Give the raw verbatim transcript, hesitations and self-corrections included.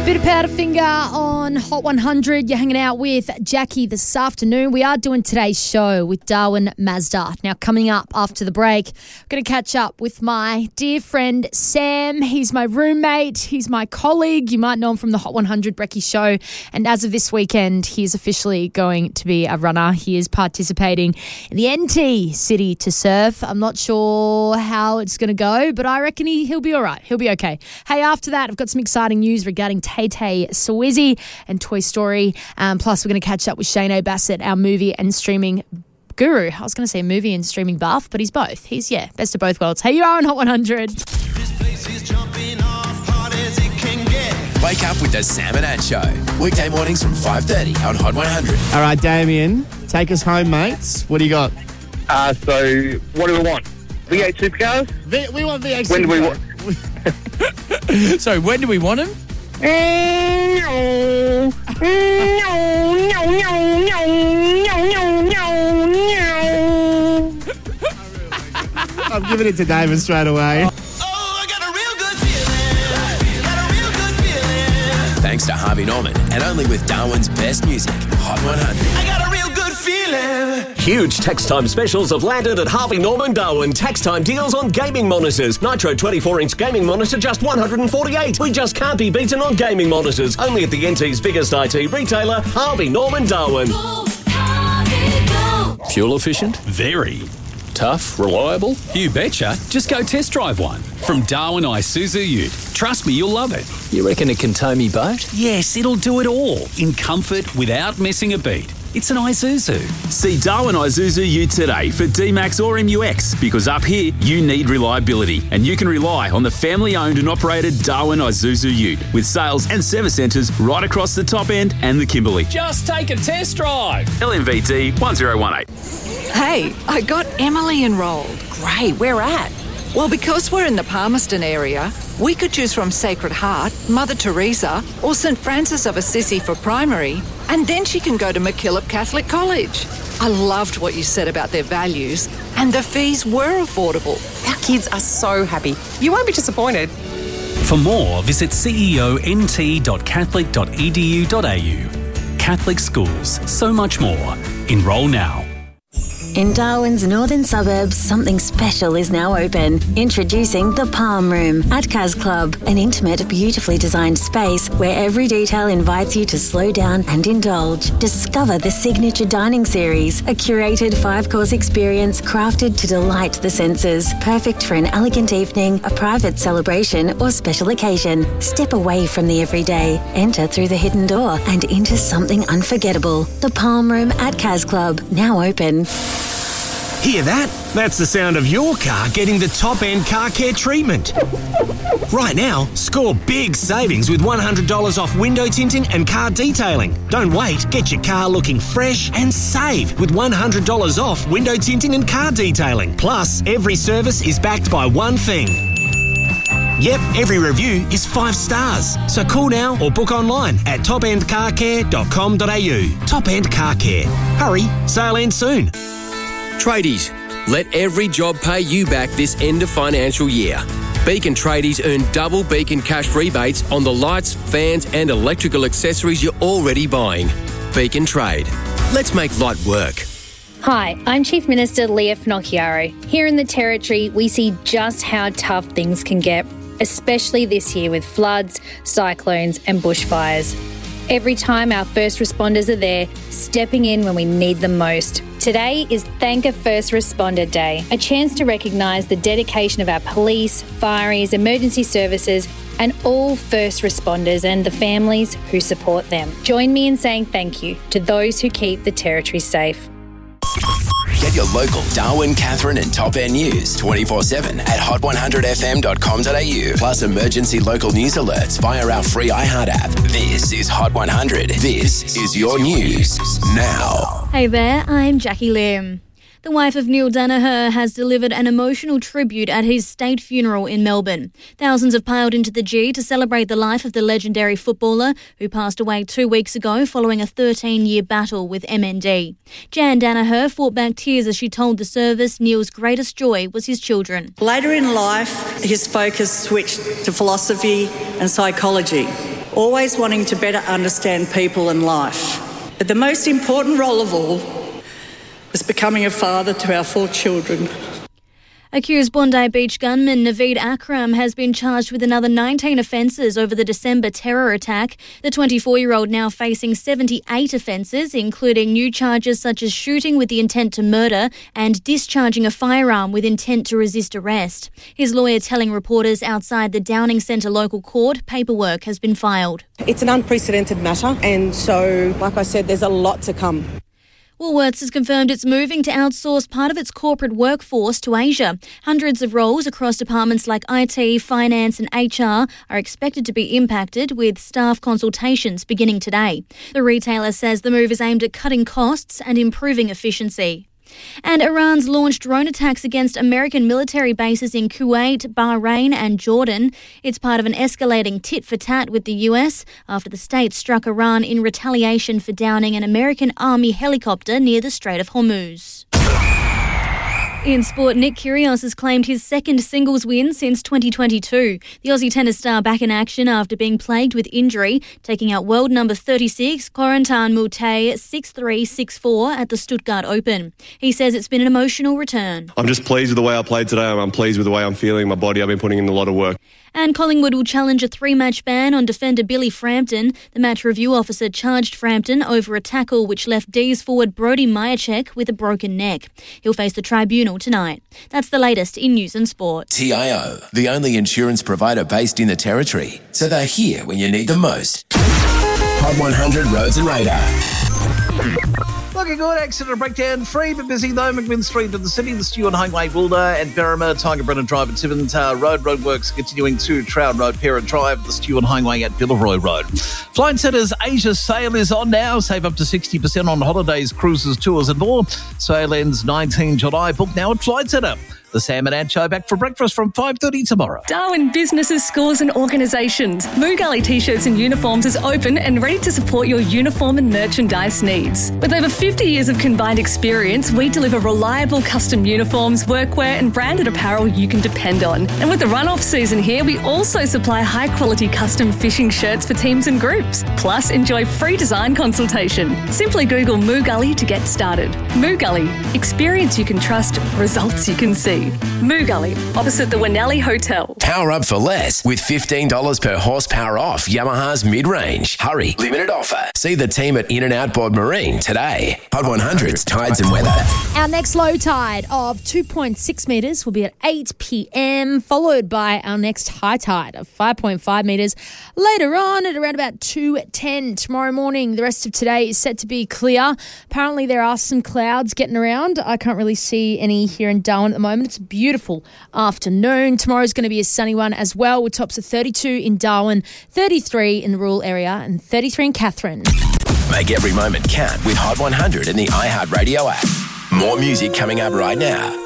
Bit of Powderfinger on Hot one hundred. You're hanging out with Jackie this afternoon. We are doing today's show with Darwin Mazda. Now, coming up after the break, I'm going to catch up with my dear friend Sam. He's my roommate. He's my colleague. You might know him from the Hot one hundred Brekkie Show. And as of this weekend, he is officially going to be a runner. He is participating in the N T City to Surf. I'm not sure how it's going to go, but I reckon he, he'll be all right. He'll be okay. Hey, after that, I've got some exciting news regarding Tay-Tay Sawizzy and Toy Story. Um, plus, we're going to catch up with Shane O'Bassett, our movie and streaming guru. I was going to say movie and streaming buff, but he's both. He's, yeah, best of both worlds. Hey, you are on Hot one hundred. This place is jumping off hard as it can get. Wake up with the Sam and Ad Show. Weekday mornings from five thirty on Hot one hundred. All right, Damien, take us home, mates. What do you got? Uh, so, what do we want? V eight supercars? V- we want V eight When do we supercars. want? So, when do we want him? I'm giving it to David straight away. Thanks to Harvey Norman and only with Darwin's best music, Hot one hundred. I got a real good feeling. Huge tax time specials have landed at Harvey Norman Darwin. Tax time deals on gaming monitors. Nitro twenty-four inch gaming monitor just one hundred forty-eight. We just can't be beaten on gaming monitors. Only at the N T's biggest I T retailer, Harvey Norman Darwin. Go, Harvey, go. Fuel efficient? Very. Tough? Reliable? You betcha. Just go test drive one. From Darwin Isuzu Ute. Trust me, you'll love it. You reckon it can tow me boat? Yes, it'll do it all. In comfort, without missing a beat. It's an Isuzu. See Darwin Isuzu Ute today for D-Max or M U X, because up here, you need reliability, and you can rely on the family-owned and operated Darwin Isuzu Ute, with sales and service centres right across the top end and the Kimberley. Just take a test drive. L M V T one zero one eight. Hey, I got Emily enrolled. Great, where at? Well, because we're in the Palmerston area, we could choose from Sacred Heart, Mother Teresa, or St Francis of Assisi for primary, and then she can go to MacKillop Catholic College. I loved what you said about their values, and the fees were affordable. Our kids are so happy. You won't be disappointed. For more, visit c e o n t dot catholic dot e d u dot a u. Catholic schools, so much more. Enrol now. In Darwin's northern suburbs, something special is now open. Introducing the Palm Room at Kaz Club, an intimate, beautifully designed space where every detail invites you to slow down and indulge. Discover the Signature Dining Series, a curated five-course experience crafted to delight the senses. Perfect for an elegant evening, a private celebration, or special occasion. Step away from the everyday, enter through the hidden door, and into something unforgettable. The Palm Room at Kaz Club, now open. Hear that? That's the sound of your car getting the top-end car care treatment. Right now, score big savings with one hundred dollars off window tinting and car detailing. Don't wait. Get your car looking fresh and save with one hundred dollars off window tinting and car detailing. Plus, every service is backed by one thing. Yep, every review is five stars. So call now or book online at top end car care dot com dot a u. Top End Car Care. Hurry, sale ends soon. Tradies, let every job pay you back this end of financial year. Beacon Tradies earn double Beacon cash rebates on the lights, fans and electrical accessories you're already buying. Beacon Trade. Let's make light work. Hi, I'm Chief Minister Leah Finocchiaro. Here in the Territory, we see just how tough things can get, especially this year with floods, cyclones and bushfires. Every time our first responders are there, stepping in when we need them most. Today is Thank a First Responder Day, a chance to recognise the dedication of our police, fireys, emergency services and all first responders and the families who support them. Join me in saying thank you to those who keep the Territory safe. Get your local Darwin, Catherine and Top End news twenty-four seven at hot one hundred f m dot com dot a u. Plus emergency local news alerts via our free iHeart app. This is Hot one hundred. This is your news now. Hey there, I'm Jackie Lim. The wife of Neil Danaher has delivered an emotional tribute at his state funeral in Melbourne. Thousands have piled into the G to celebrate the life of the legendary footballer who passed away two weeks ago following a thirteen-year battle with M N D. Jan Danaher fought back tears as she told the service Neil's greatest joy was his children. Later in life, his focus switched to philosophy and psychology. always wanting to better understand people and life. But the most important role of all was becoming a father to our four children. Accused Bondi Beach gunman Naveed Akram has been charged with another nineteen offences over the December terror attack. The twenty-four-year-old now facing seventy-eight offences, including new charges such as shooting with the intent to murder and discharging a firearm with intent to resist arrest. His lawyer telling reporters outside the Downing Centre local court paperwork has been filed. It's an unprecedented matter, and so, like I said, there's a lot to come. Woolworths has confirmed it's moving to outsource part of its corporate workforce to Asia. Hundreds of roles across departments like I T, finance and H R are expected to be impacted, with staff consultations beginning today. The retailer says the move is aimed at cutting costs and improving efficiency. And Iran's launched drone attacks against American military bases in Kuwait, Bahrain and Jordan. It's part of an escalating tit-for-tat with the U S after the state struck Iran in retaliation for downing an American Army helicopter near the Strait of Hormuz. In sport, Nick Kyrgios has claimed his second singles win since twenty twenty-two. The Aussie tennis star back in action after being plagued with injury, taking out world number thirty-six, Corentin Moutet, six three, six four at the Stuttgart Open. He says it's been an emotional return. I'm just pleased with the way I played today. I'm pleased with the way I'm feeling my body. I've been putting in a lot of work. And Collingwood will challenge a three-match ban on defender Billy Frampton. The match review officer charged Frampton over a tackle which left D's forward Brody Myercheck with a broken neck. He'll face the tribunal tonight. That's the latest in news and sport. T I O, the only insurance provider based in the Territory, so they're here when you need them most. Hot one hundred Roads and Radar. Looking good, accident breakdown free but busy though. McMinn Street to the city, the Stewart Highway, Wilder and Berrima, Tiger Brennan Drive at Tiverton Tower Road. Roadworks continuing to Trout Road, Parent Drive, the Stewart Highway at Villeroy Road. Flight Centre's Asia sale is on now. Save up to sixty percent on holidays, cruises, tours and more. Sale ends nineteenth July. Book now at Flight Centre. The Sam and Ad Show back for breakfast from five thirty tomorrow. Darwin Businesses, Schools and Organisations. Moo Gully T-shirts and uniforms is open and ready to support your uniform and merchandise needs. With over fifty years of combined experience, we deliver reliable custom uniforms, workwear and branded apparel you can depend on. And with the run-off season here, we also supply high-quality custom fishing shirts for teams and groups. Plus, enjoy free design consultation. Simply Google Moo Gully to get started. Moo Gully. Experience you can trust, results you can see. Moo Gully, opposite the Winnelli Hotel. Power up for less with fifteen dollars per horsepower off Yamaha's mid-range. Hurry, limited offer. See the team at In and Out Board Marine today. Hot one hundred's Tides and Weather. Our next low tide of two point six metres will be at eight p.m, followed by our next high tide of five point five metres later on at around about two ten tomorrow morning. The rest of today is set to be clear. Apparently there are some clouds getting around. I can't really see any here in Darwin at the moment. It's a beautiful afternoon. Tomorrow's going to be a sunny one as well, with tops of thirty-two in Darwin, thirty-three in the rural area and thirty-three in Katherine. Make every moment count with Hot one hundred in the iHeartRadio app. More music coming up right now.